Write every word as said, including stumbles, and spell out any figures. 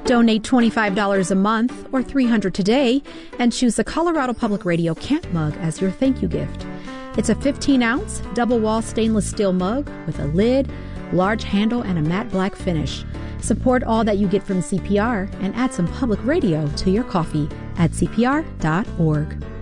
Donate twenty-five dollars a month or three hundred dollars today and choose the Colorado Public Radio Camp Mug as your thank you gift. It's a fifteen ounce double-wall stainless steel mug with a lid, large handle, and a matte black finish. Support all that you get from C P R and add some public radio to your coffee at C P R dot org.